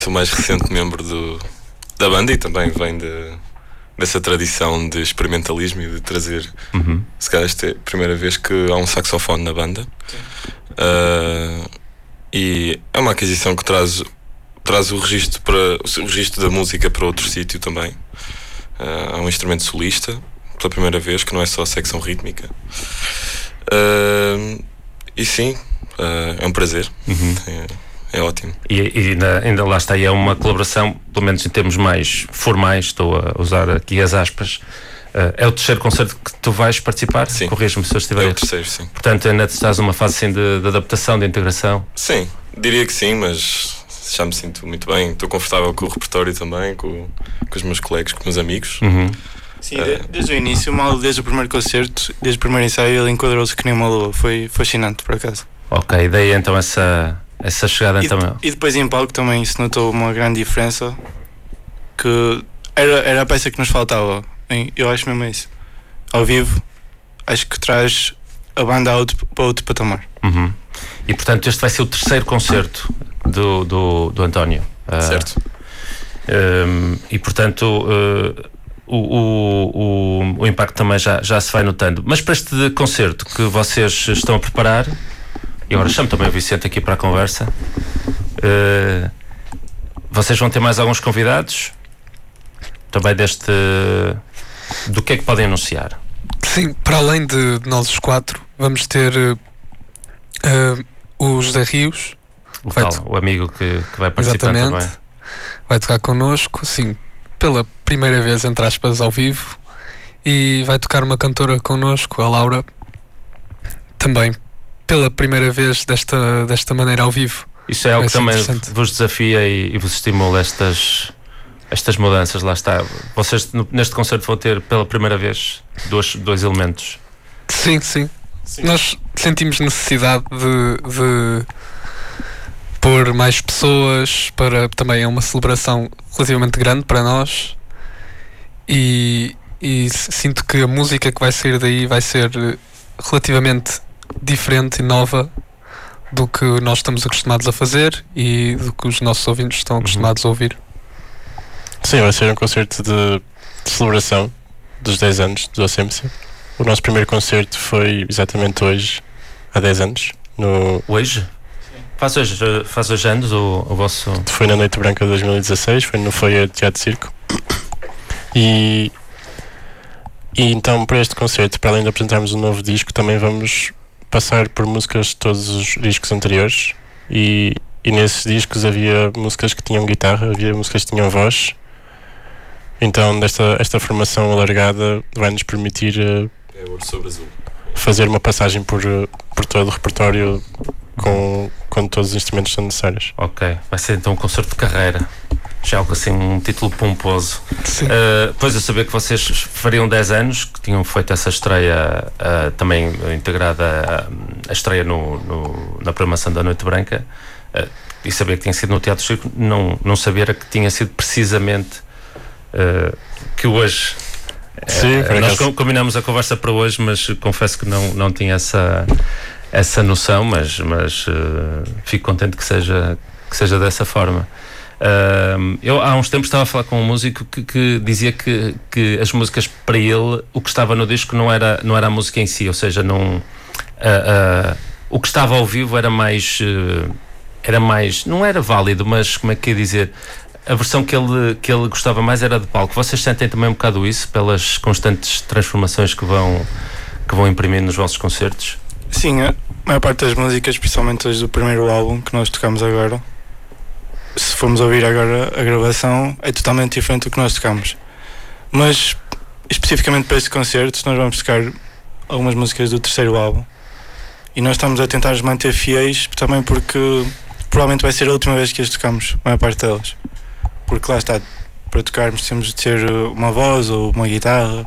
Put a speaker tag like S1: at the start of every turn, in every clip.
S1: Sou o mais recente membro da banda e também vem dessa tradição de experimentalismo e de trazer. Se calhar esta é a primeira vez que há um saxofone na banda. E é uma aquisição que traz o registro da música para outro sítio também. Há um instrumento solista pela primeira vez, que não é só a secção rítmica. E sim, é um prazer. É ótimo.
S2: E ainda lá está, e é uma colaboração, pelo menos em termos mais formais, estou a usar aqui as aspas. É o terceiro concerto que tu vais participar?
S1: Sim.
S2: Corrige-me se eu estiver.
S1: É o terceiro, sim.
S2: Portanto, ainda estás numa fase assim de adaptação, de integração?
S1: Sim, diria que sim, mas já me sinto muito bem. Estou confortável com o repertório também, com os meus colegas, com os meus amigos.
S3: Sim, desde o início, desde o primeiro concerto, desde o primeiro ensaio, ele enquadrou-se que nem uma lua. Foi fascinante, por acaso.
S2: Ok, daí então essa chegada também.
S3: E depois em palco também se notou uma grande diferença, que era a peça que nos faltava. Eu acho mesmo isso. Ao vivo, acho que traz a banda para outro patamar.
S2: E portanto este vai ser o terceiro concerto do António.
S1: Certo.
S2: E portanto o impacto também já se vai notando. Mas para este concerto que vocês estão a preparar, e agora chamo também o Vicente aqui para a conversa, vocês vão ter mais alguns convidados também do que é que podem anunciar?
S4: Sim, para além de nós os quatro, vamos ter o José Rios,
S2: o amigo que vai participar também.
S4: Vai tocar connosco, sim, pela primeira vez, entre aspas, ao vivo, e vai tocar uma cantora connosco, a Laura, também pela primeira vez desta maneira ao vivo.
S2: Isso é algo que também vos desafia e vos estimula estas mudanças, lá está. Vocês neste concerto vão ter pela primeira vez dois elementos.
S4: Sim. Nós sentimos necessidade de pôr mais pessoas, também é uma celebração relativamente grande para nós, e sinto que a música que vai sair daí vai ser relativamente diferente e nova do que nós estamos acostumados a fazer e do que os nossos ouvintes estão acostumados a ouvir.
S5: Sim, vai ser um concerto de celebração dos 10 anos do OCMC. O nosso primeiro concerto foi exatamente hoje, há 10 anos.
S2: Hoje? Faz hoje anos o vosso...
S5: Foi na Noite Branca de 2016, foi no Foyer Teatro Circo. E então, para este concerto, para além de apresentarmos um novo disco, também vamos passar por músicas de todos os discos anteriores. E nesses discos havia músicas que tinham guitarra, havia músicas que tinham voz. Então, esta formação alargada vai nos permitir fazer uma passagem por todo o repertório com todos os instrumentos que são necessários.
S2: Ok, vai ser então um concerto de carreira. Já algo assim, um título pomposo. Pois eu sabia que vocês fariam 10 anos, que tinham feito essa estreia, também integrada a estreia na programação da Noite Branca, e sabia que tinha sido no Teatro Circo. Não sabia que tinha sido precisamente que hoje. Nós combinamos a conversa para hoje, mas confesso que não tinha essa noção, mas fico contente que seja dessa forma. Eu há uns tempos estava a falar com um músico que dizia que as músicas, para ele, o que estava no disco não era a música em si, ou seja, o que estava ao vivo era mais, não era válido, mas como é que ia dizer, a versão que ele gostava mais era de palco. Vocês sentem também um bocado isso pelas constantes transformações que vão imprimir nos vossos concertos?
S3: Sim, a maior parte das músicas, principalmente as do primeiro álbum que nós tocamos agora, se formos ouvir agora a gravação, é totalmente diferente do que nós tocamos. Mas especificamente para este concerto nós vamos tocar algumas músicas do terceiro álbum, e nós estamos a tentar nos manter fiéis também, porque provavelmente vai ser a última vez que as tocamos, a maior parte delas, porque lá está, para tocarmos temos de ter uma voz ou uma guitarra,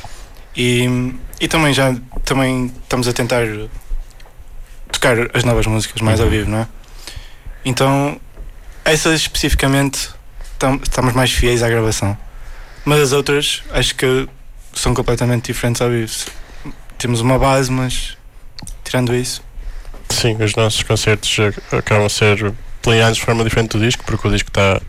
S3: e também estamos a tentar tocar as novas músicas mais ao vivo, não é? Então essas especificamente estamos mais fiéis à gravação, mas as outras acho que são completamente diferentes ao vivo. Temos uma base, mas tirando isso...
S5: Sim, os nossos concertos acabam a ser, declinarmos de forma diferente do disco, porque o disco está